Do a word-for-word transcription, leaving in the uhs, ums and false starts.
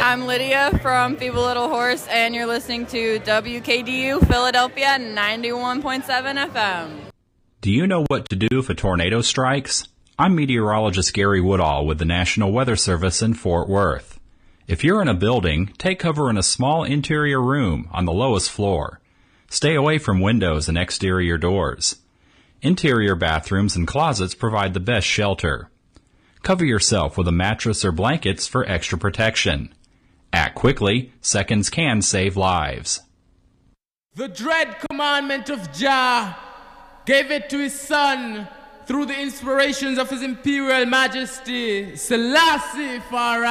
I'm Lydia from Feeble Little Horse, and you're listening to W K D U Philadelphia ninety-one point seven F M. Do you know what to do if a tornado strikes? I'm meteorologist Gary Woodall with the National Weather Service in Fort Worth. If you're in a building, take cover in a small interior room on the lowest floor. Stay away from windows and exterior doors. Interior bathrooms and closets provide the best shelter. Cover yourself with a mattress or blankets for extra protection. Act quickly, seconds can save lives. The dread commandment of Jah gave it to his son through the inspirations of his imperial majesty, Selassie Farah.